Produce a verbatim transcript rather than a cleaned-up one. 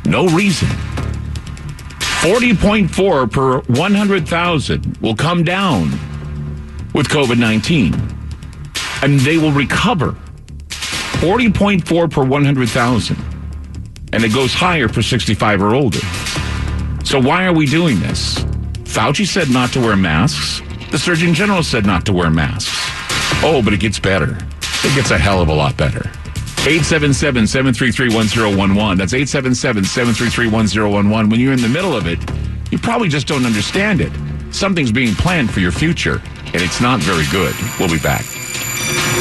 No reason. forty point four per one hundred thousand will come down with COVID nineteen. And they will recover. forty point four per one hundred thousand. And it goes higher for sixty-five or older. So why are we doing this? Fauci said not to wear masks. The Surgeon General said not to wear masks. Oh, but it gets better. It gets a hell of a lot better. eight seven seven, seven three three, one zero one one. That's eight seven seven, seven three three, one zero one one. When you're in the middle of it, you probably just don't understand it. Something's being planned for your future, and it's not very good. We'll be back.